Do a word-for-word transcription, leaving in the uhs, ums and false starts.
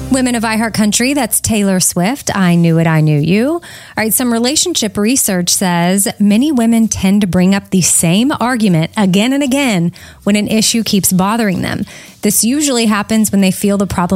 Women of iHeartCountry, that's Taylor Swift. I Knew It, I Knew You. All right, some relationship research says many women tend to bring up the same argument again and again when an issue keeps bothering them. This usually happens when they feel the problem